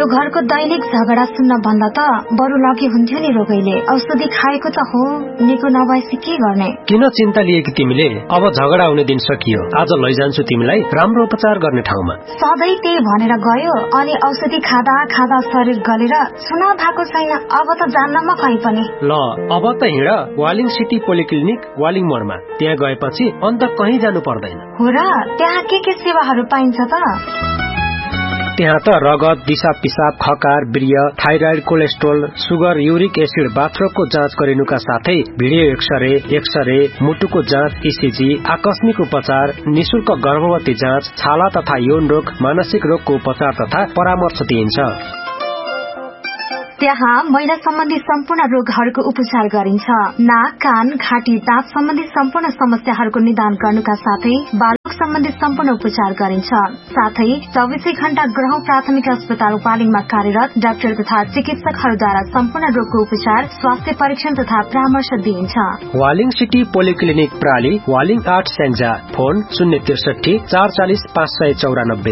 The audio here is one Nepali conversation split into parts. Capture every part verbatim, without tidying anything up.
घरको दैनिक झगडा सुन्न भन्दा त बरु लगे हुन्थ्यो नि रोगैले। औषधि खाएको त हो, निको नभएपछि के गर्ने? किन चिन्ता लिएकी तिमीले? अब झगडा हुने दिन सकियो। आज लैजान्छु तिमीलाई राम्रो उपचार गर्ने ठाउँमा। सधैँ त्यही भनेर गयो अनि औषधि खाँदा खाँदा शरीर गलेर सुना भएको छैन। अब त जान्नमा कहीँ पनि। ल अब त हिँड वालिङ सिटी पोलिक्लिनिक वालिङ मोडमा। त्यहाँ गएपछि अन्त कहीँ जानु पर्दैन। हो र? त्यहाँ के के सेवाहरू पाइन्छ त? त्यहाँ त रगत, दिशा पिसाब, खकार, वीर्य, thyroid, cholesterol, sugar, uric acid, बाथरोगको जाँच गरिनुका साथै भिडियो एक्सरे, एक्सरे, मुटुको जाँच, इसिजी, आकस्मिक उपचार, निशुल्क गर्भवती जाँच, छाला तथा यौन रोग, मानसिक रोगको उपचार तथा परामर्श दिइन्छ। त्यहाँ महिला सम्बन्धी सम्पूर्ण रोगहरूको उपचार गरिन्छ। नाक, कान, घाँटी, दाँत सम्बन्धी सम्पूर्ण समस्याहरूको निदान गर्नुका साथै बालक सम्बन्धी सम्पूर्ण उपचार गरिन्छ। साथै चौबिसै घण्टा ग्रह प्राथमिक अस्पताल वालिङमा कार्यरत डाक्टर तथा चिकित्सकहरूद्वारा सम्पूर्ण रोगको उपचार, स्वास्थ्य परीक्षण तथा परामर्श दिइन्छ। वालिङ सिटी पोलिक्लिनिक प्राली, वालिङ आठ स्याङ्जा। फोन शून्य त्रिसठी चार चालिस पाँच सय चौरानब्बे।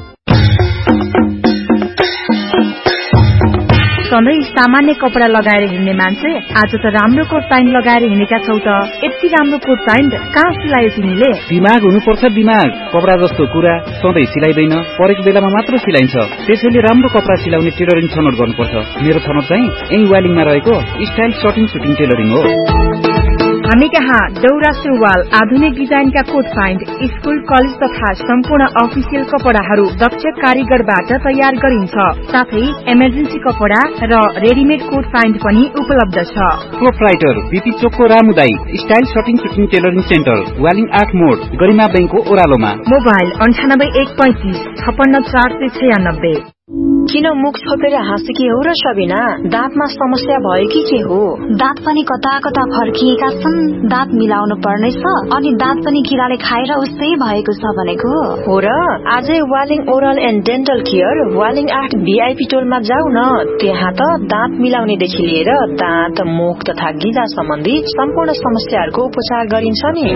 सधैँ सामान्य कपडा लगाएर हिँड्ने मान्छे आज त राम्रो कोट प्यान्ट लगाएर हिँडेका छौ त। यति राम्रो कोट प्यान्ट कहाँ सिलायो तिमीले? दिमाग हुनुपर्छ दिमाग। कपडा जस्तो कुरा सधैँ सिलाइदैन, परेको बेलामा मात्र सिलाइन्छ। त्यसैले राम्रो कपडा सिलाउने टेलरिङ छनौट गर्नुपर्छ। मेरो छनौट चाहिँ यही वालिङमा रहेको स्टाइल सर्टिङ सुटिङ टेलरिङ हो। हामी कहाँ दौरा सुरुवाल, आधुनिक डिजाइनका कोट प्यान्ट, स्कुल कलेज तथा सम्पूर्ण अफिसियल कपडाहरू दक्ष कारीगरबाट तयार गरिन्छ। साथै इमर्जेन्सी कपडा र रेडिमेड कोट प्यान्ट पनि उपलब्ध छ। प्रोप्राइटर बीपी चोकको रामुदाई style shirting shooting tailoring centre, Waling आठ मोड, गरिमा बैंकको ओह्रालोमा। मोबाइल अन्ठानब्बे एक पैंतिस छप्पन्न चार सय छयानब्बे। किन मुख छोपेर हाँसेकी हो र सबिना? दाँतमा समस्या भयो कि के हो? दाँत पनि कता कता फर्किएका छन्। दाँत मिलाउनु पर्नेछ अनि दाँत पनि किराले खाएर उस्तै भएको छ भनेको हो र? आजै Waling oral and dental care Waling आठ भिआइपी टोलमा जाऊ न। त्यहाँ त दाँत मिलाउनेदेखि लिएर दाँत, मुख तथा गिजा सम्बन्धी सम्पूर्ण समस्याहरूको उपचार गरिन्छ नि।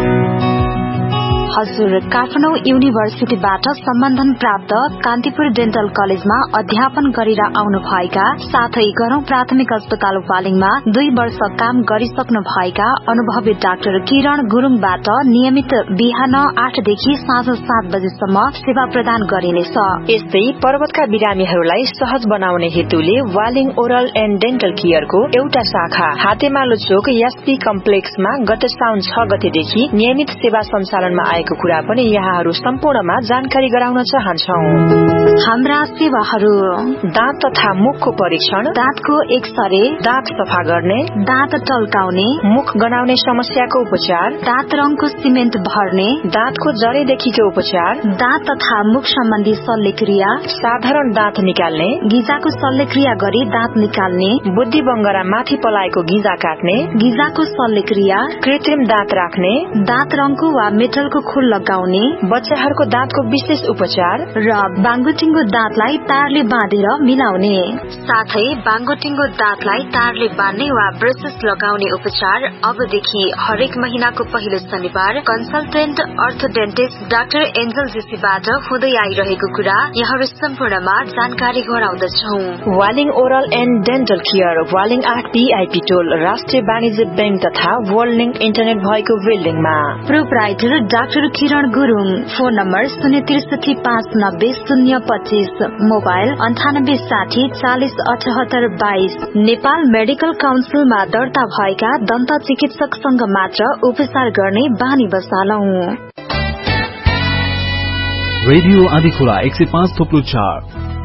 हजुर, काठमाडौँ युनिभर्सिटीबाट सम्बन्धन प्राप्त कान्तिपुर डेन्टल कलेजमा अध्यापन गरेर आउनु भएका साथै गरौं प्राथमिक अस्पताल वालिङमा दुई वर्ष काम गरिसक्नु भएका अनुभवी डाक्टर किरण गुरुङबाट नियमित बिहान आठदेखि साँझ सात बजेसम्म सेवा प्रदान गरिनेछ। यस्तै पर्वतका बिरामीहरूलाई सहज बनाउने हेतुले वालिङ ओरल एन्ड डेन्टल केयरको एउटा शाखा हातेमालो चोक एसपी कम्प्लेक्समा गत साउन छ गतेदेखि नियमित सेवा सञ्चालनमा को कुरा पनि यहाँहरू सम्पूर्णमा जानकारी गराउन चाहन्छौ। हाम्रा सेवाहरू दाँत तथा मुखको परीक्षण, दाँतको एक्सरे, दाँत सफा गर्ने, दाँत टल्काउने, मुख गनाउने समस्याको उपचार, दाँत रङको सिमेन्ट भर्ने, दाँतको जरेदेखिको उपचार, दाँत तथा मुख सम्बन्धी शल्यक्रिया, साधारण दाँत निकाल्ने, गिजाको शल्यक्रिया गरी दाँत निकाल्ने, बुद्धि बङ्गरा माथि पलाएको गिजा काट्ने, गिजाको शल्यक्रिया, कृत्रिम दाँत राख्ने, दाँत रङको वा मेटलको खुल लगाउने, बच्चाहरूको दाँतको विशेष उपचार र बाङ्गोटिङ्गो दाँतलाई तारले बाँधेर मिलाउने, साथै बाङ्गोटिङ्गो दाँतलाई तारले बाँध्ने वा ब्रसेस लगाउने उपचार अबदेखि हरेक महिनाको पहिलो शनिबार कन्सल्टेन्ट अर्थोडेन्टिस्ट डाक्टर एन्जल जेसीबाट हुँदै आइरहेको कुरा यहाँहरू सम्पूर्णमा जानकारी गराउँदछौ। Waling oral and dental care Waling आठ पीआईपी टोल राष्ट्रिय वाणिज्य बैंक तथा वर्ल्ड लिंक इन्टरनेट भएको बिल्डिङमा। प्रोप्राइटर डाक्टर किरण गुरुङ। फोन नम्बर शून्य त्रिसठी पाँच नब्बे शून्य पच्चीस। मोबाइल अन्ठानब्बे साठी चालिस अठहत्तर बाइस। नेपाल मेडिकल काउन्सिलमा दर्ता भएका दन्त चिकित्सकसँग मात्र उपचार गर्ने बानी बसालौं। रेडियो आँधीखोला एक सय पाँच थोप्लो चार